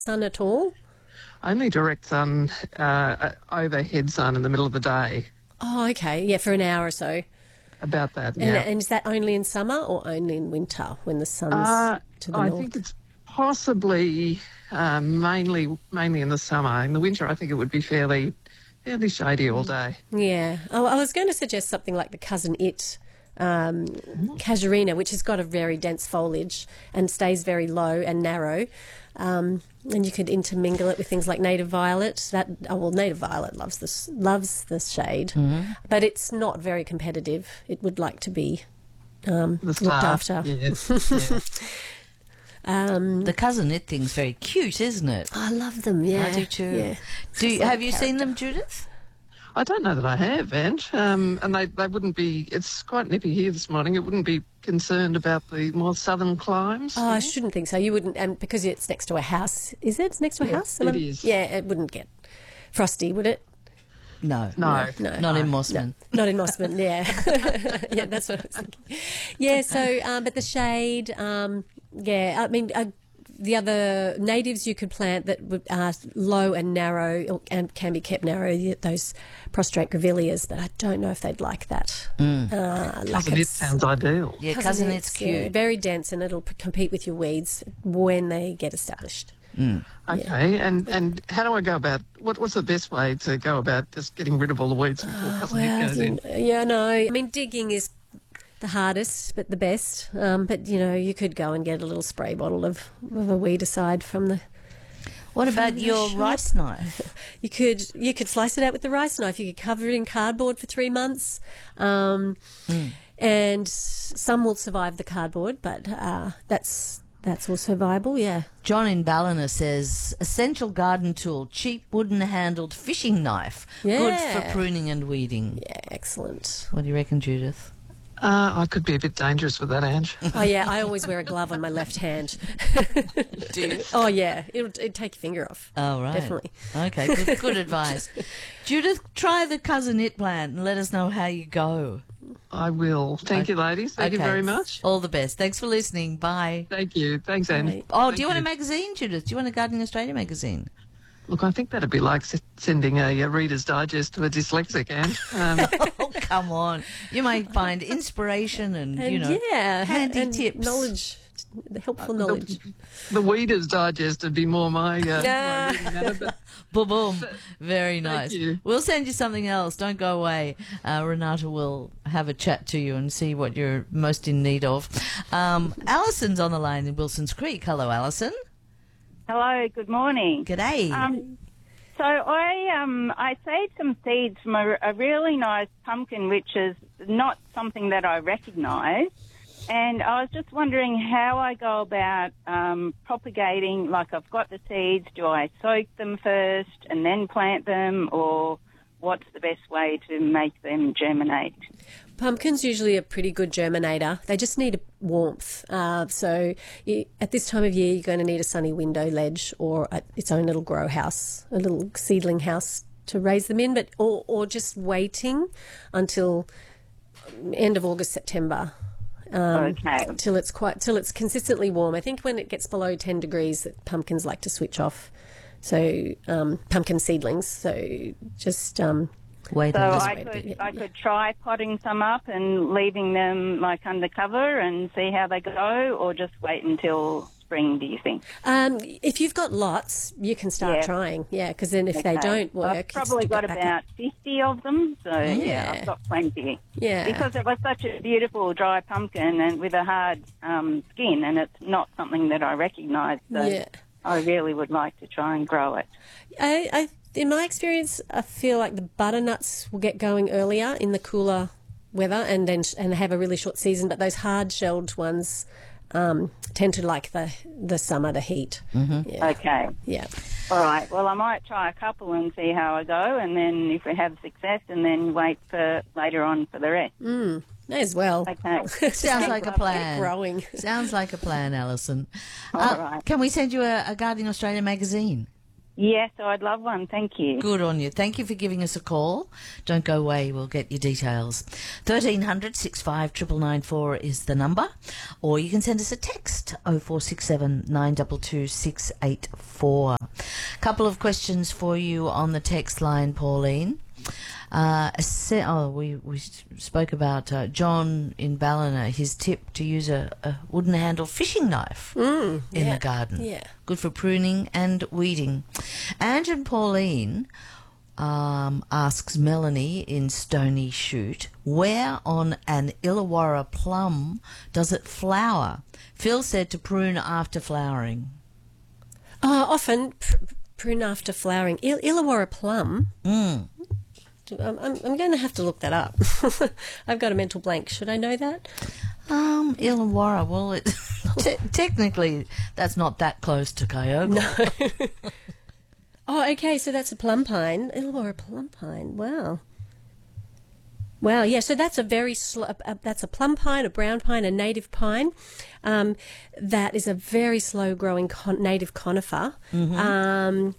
sun at all? Only direct sun, overhead sun in the middle of the day. Oh, okay. Yeah, for an hour or so. About that, And, yeah. and is that only in summer or only in winter when the sun's to the I north? think it's possibly mainly in the summer. In the winter, I think it would be fairly shady all day. Yeah. Oh, I was going to suggest something like the cousin it, casuarina, which has got a very dense foliage and stays very low and narrow. And you could intermingle it with things like native violet. Native violet loves the shade, but it's not very competitive. It would like to be looked after. Yes. The cousin it thing's very cute, isn't it? I love them. Yeah, I do too. Yeah. Have you seen them, Judith? I don't know that I have, Ange. And they wouldn't be. It's quite nippy here this morning. It wouldn't be concerned about the more southern climes. Oh, I shouldn't think so. You wouldn't, and because it's next to a house. Is it? It's next to a house? It is. Yeah, it wouldn't get frosty, would it? No. No. Not in Mossman. Not in Mossman, yeah. Yeah, that's what I was thinking. Yeah, so, but the shade, I mean, the other natives you could plant that are low and narrow and can be kept narrow, those prostrate grevilleas, but I don't know if they'd like that. Cousin it sounds ideal. Yeah, cousin it's cute. Yeah, very dense, and it'll compete with your weeds when they get established. Okay, and how do I go about, what's the best way to go about just getting rid of all the weeds before cousin it goes in? Yeah, no. I mean, digging is the hardest, but the best. But, you could go and get a little spray bottle of a weedicide from the... What about your rice knife? You could slice it out with the rice knife. You could cover it in cardboard for 3 months. And some will survive the cardboard, but that's also viable, yeah. John in Ballina says, essential garden tool, cheap wooden-handled fishing knife. Yeah. Good for pruning and weeding. Yeah, excellent. What do you reckon, Judith? I could be a bit dangerous with that, Ange. Oh, yeah, I always wear a glove on my left hand. Do you? Oh, yeah, it'd take your finger off. Oh, right. Definitely. Okay, good advice. Judith, try the cousin it plant and let us know how you go. I will. Thank you, ladies. Thank you very much. All the best. Thanks for listening. Bye. Thank you. Thanks, Ange. Oh, do you want a magazine, Judith? Do you want a Gardening Australia magazine? Look, I think that'd be like sending a Reader's Digest to a dyslexic, Anne. Oh, come on. You might find inspiration and handy tips. Knowledge, helpful knowledge. The Weeder's Digest would be more my reading matter, but Boom. Very nice. you. We'll send you something else. Don't go away. Renata will have a chat to you and see what you're most in need of. Alison's on the line in Wilson's Creek. Hello, Alison. Hello, good morning. G'day. So I saved some seeds from a really nice pumpkin, which is not something that I recognise. And I was just wondering how I go about propagating. Like, I've got the seeds. Do I soak them first and then plant them, or what's the best way to make them germinate? Pumpkin's usually a pretty good germinator. They just need warmth. So at this time of year, you're going to need a sunny window ledge or its own little grow house, a little seedling house to raise them in, or just waiting until end of August, September. Till it's consistently warm. I think when it gets below 10 degrees, that pumpkins like to switch off. So pumpkin seedlings. So just wait. So I could try potting some up and leaving them like under cover and see how they go, or just wait until spring, do you think? If you've got lots, you can start trying. Yeah, because then if they don't work, I've probably got about 50 of them. So I've got plenty. Yeah, because it was such a beautiful dry pumpkin and with a hard skin, and it's not something that I recognise. So I really would like to try and grow it. In my experience, I feel like the butternuts will get going earlier in the cooler weather and have a really short season, but those hard-shelled ones tend to like the summer, the heat. Mm-hmm. Yeah. Okay. Yeah. All right. Well, I might try a couple and see how I go, and then if we have success, and then wait for later on for the rest. May as well. Okay. Sounds like a plan. Growing. Sounds like a plan, Alison. All right. Can we send you a Gardening Australia magazine? Yes, I'd love one. Thank you. Good on you. Thank you for giving us a call. Don't go away. We'll get your details. 1300 65 999 is the number. Or you can send us a text, 0467 922 684. Couple of questions for you on the text line, Pauline. We spoke about John in Ballina, his tip to use a wooden handle fishing knife in the garden. Yeah. Good for pruning and weeding. Ange and Pauline asks Melanie in Stony Shoot, where on an Illawarra plum does it flower? Phil said to prune after flowering. Often prune after flowering. Illawarra plum. I'm going to have to look that up. I've got a mental blank. Should I know that? Illawarra. Well, technically, that's not that close to Kyogo. No. Oh, okay. So that's a plum pine. Illawarra plum pine. Wow. Wow. Yeah. So that's a very that's a plum pine, a brown pine, a native pine. That is a very slow growing native conifer. And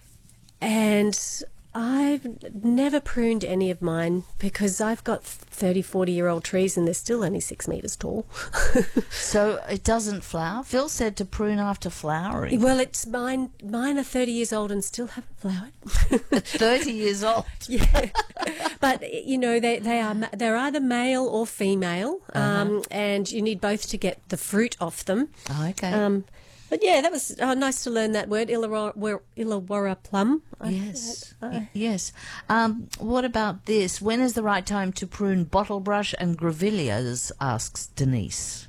I've never pruned any of mine because I've got 30, 40-year-old trees and they're still only 6 metres tall. So it doesn't flower? Phil said to prune after flowering. Well, it's mine are 30 years old and still haven't flowered. 30 years old. Yeah. But, you know, they're either male or female, and you need both to get the fruit off them. Oh, okay. But yeah, that was nice to learn that word, Illawarra plum. Yes. Yes. What about this? When is the right time to prune bottle brush and grevilleas, asks Denise.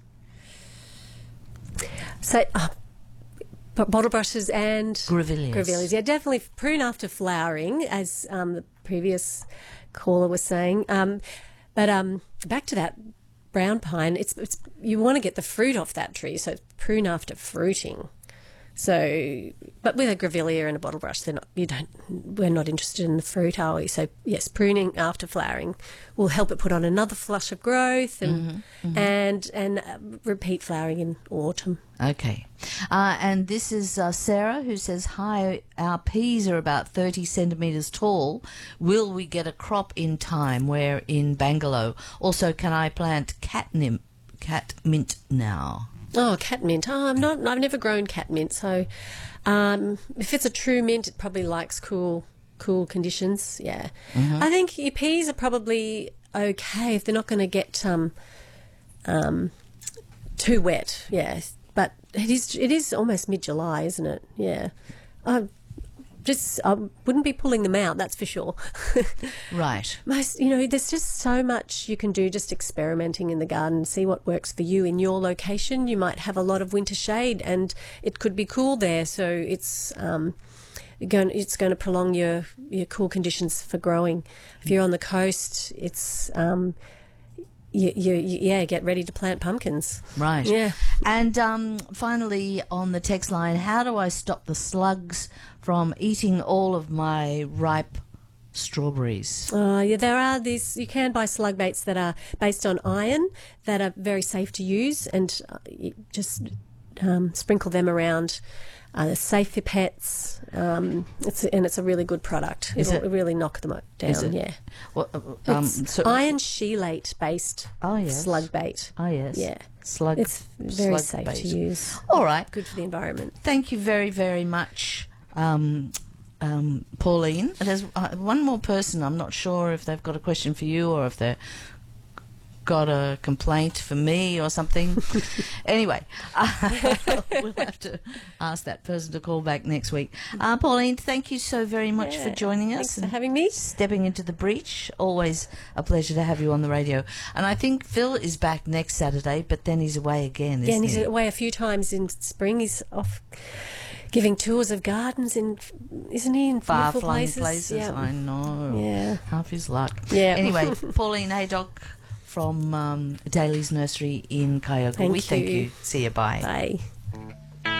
So, bottle brushes and grevilleas. Yeah, definitely prune after flowering, as the previous caller was saying. But back to that brown pine, it's you want to get the fruit off that tree, so prune after fruiting. So, but with a grevillea and a bottle brush, we're not interested in the fruit, are we? So yes, pruning after flowering will help it put on another flush of growth and repeat flowering in autumn. Okay. And this is Sarah who says, hi, our peas are about 30 centimetres tall. Will we get a crop in time? We're in Bangalore. Also, can I plant catmint now? Oh, catmint. I've never grown catmint. So if it's a true mint, it probably likes cool conditions. Yeah. I think your peas are probably okay if they're not going to get too wet. Yeah. But it is almost mid-July, isn't it? Yeah. I wouldn't be pulling them out, that's for sure. Right. There's just so much you can do just experimenting in the garden, see what works for you in your location. You might have a lot of winter shade and it could be cool there, so it's going to prolong your cool conditions for growing. If you're on the coast, it's get ready to plant pumpkins. Right. Yeah. And finally, on the text line, how do I stop the slugs from eating all of my ripe strawberries? There are these. You can buy slug baits that are based on iron that are very safe to use, and you just sprinkle them around. Safe for pets. It's a really good product. It'll really knock them down. Is it? Yeah. It's iron chelate based slug bait. Oh yes. Yeah. Slug. It's very slug safe bait. to use. All right. Good for the environment. Thank you very, very much, Pauline. There's one more person. I'm not sure if they've got a question for you or if they've got a complaint for me or something. Anyway, we'll have to ask that person to call back next week. Pauline, thank you so very much for joining us. Thanks for having me. Stepping into the breach. Always a pleasure to have you on the radio. And I think Phil is back next Saturday, but then he's away again, isn't and he's he? away a few times in spring. He's off giving tours of gardens isn't he, in far-flung places? Yeah. I know. Yeah. Half his luck. Yeah. Anyway, Pauline Haydock from Daly's Nursery in Kyogo. Thank Thank you. you. See you. Bye. Bye.